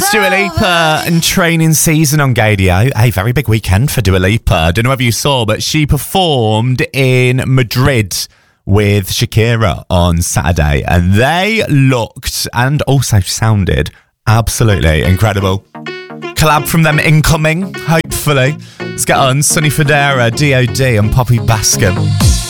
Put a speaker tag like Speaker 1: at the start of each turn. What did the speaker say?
Speaker 1: It's Dua Lipa and training season on Gadio. A very big weekend for Dua Lipa. I don't know if you saw, but she performed in Madrid with Shakira on Saturday, and they looked and also sounded absolutely incredible. Collab from them incoming, hopefully. Let's get on Sonny Fodera, DOD and Poppy Bascom.